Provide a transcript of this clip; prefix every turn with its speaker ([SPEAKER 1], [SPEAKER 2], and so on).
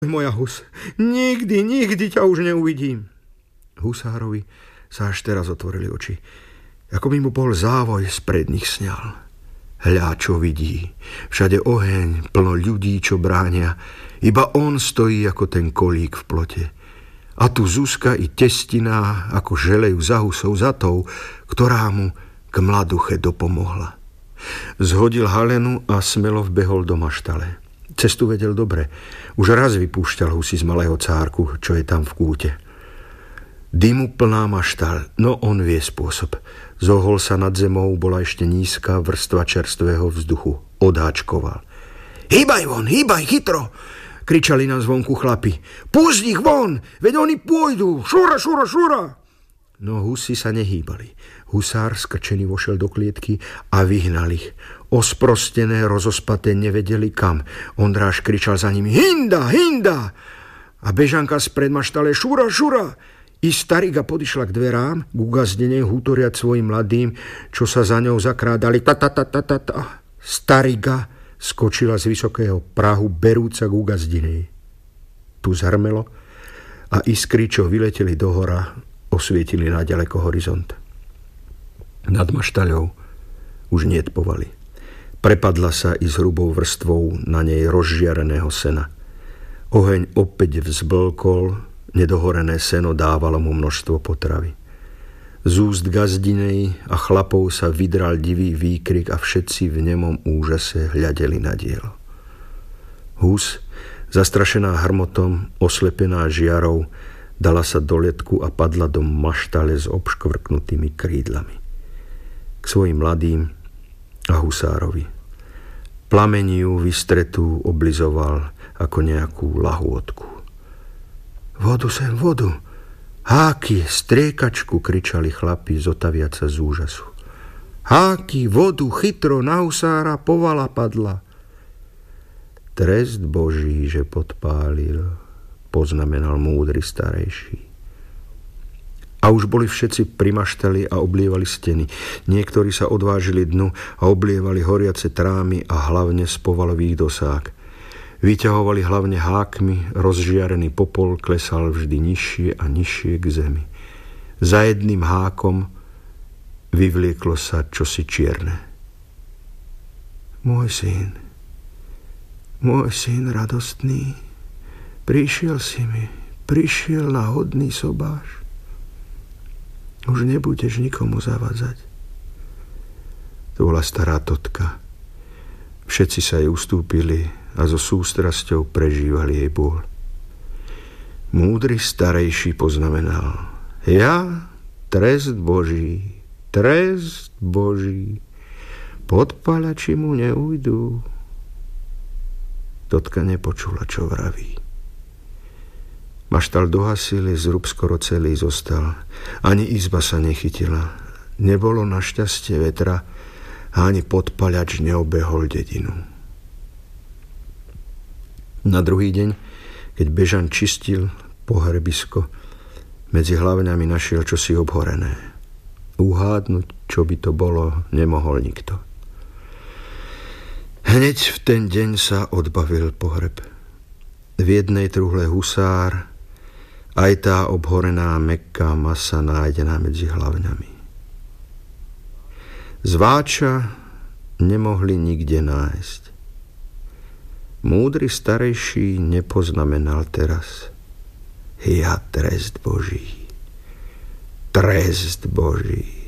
[SPEAKER 1] Moja Hus, nikdy ťa už neuvidím. Husárovi sa až teraz otvorili oči, ako by mu bol závoj z predných sňal. Hľa, čo vidí, všade oheň, plno ľudí, čo bránia, iba on stojí ako ten kolík v plote. A tu Zuzka i testina, ako želejú za Husou, za tou, ktorá mu k mladuche dopomohla. Zhodil halenu a smelo vbehol do maštale. Cestu vedel dobre. Už raz vypúšťal Husy z malého cárku, čo je tam v kúte. Dymu plná maštal, no on vie spôsob. Zohol sa nad zemou, bola ešte nízka vrstva čerstvého vzduchu. Odháčkoval. Hýbaj von, hýbaj, chytro! Kričali na zvonku chlapi. Pusť ich von, veď oni pôjdu. Šura! No Husy sa nehýbali. Husár skrčený vošiel do klietky a vyhnal ich. Osprostené, rozospaté nevedeli kam. Ondráš kričal za nimi Hinda! A bežanka spred maštale Šura! I Stariga podišla k dverám, k ugazdenej hútoriať svojim mladým, čo sa za ňou zakrádali. Stariga skočila z vysokého prahu, berúca k ugazdenej. Tu zhrmelo a iskry, čo vyleteli do hora, osvietili naďaleko horizont. Nad maštaľou už niet povaly. Prepadla sa i s hrubou vrstvou na nej rozžiareného sena. Oheň opäť vzblkol, nedohorené seno dávalo mu množstvo potravy. Z úst gazdinej a chlapov sa vydral divý výkrik a všetci v nemom úžase hľadeli na dielo. Hus, zastrašená hrmotom, oslepená žiarou, dala sa do letku a padla do maštale s obškvrknutými krídlami. K svojim mladým a Husárovi. Plamení ju vystretú oblizoval ako nejakú lahôdku. Vodu sem, vodu! Háky, striekačku, kričali chlapi, zotaviaca z úžasu. Háky, vodu, chytro, na Husára, povala padla. Trest Boží, že podpálil, poznamenal múdry starejší. A už boli všetci pri maštali a oblievali steny. Niektorí sa odvážili dnu a oblievali horiace trámy a hlavne z povalových dosák. Vyťahovali hlavne hákmi, rozžiarený popol klesal vždy nižšie a nižšie k zemi. Za jedným hákom vyvlieklo sa čosi čierne. Môj syn radostný, prišiel si mi, prišiel na hodný sobáš. Už nebudeš nikomu zavadzať. To bola stará totka. Všetci sa jej ustúpili a so sústrasťou prežívali jej bôľ. Múdry starejší poznamenal. Ja, trest Boží, podpalači mu neujdu. Totka nepočula, čo vraví. Maštal dohasili, zrub skoro celý zostal. Ani izba sa nechytila. Nebolo našťastie vetra a ani podpaľač neobehol dedinu. Na druhý deň, keď Bežan čistil pohrebisko, medzi hlavňami našiel čosi obhorené. Uhádnuť, čo by to bolo, nemohol nikto. Hneď v ten deň sa odbavil pohreb. V jednej truhle Husár, aj tá obhorená mäkká masa nájdená medzi hlavňami. Zváča nemohli nikde nájsť. Múdry starejší nepoznamenal teraz. Ja, trest Boží.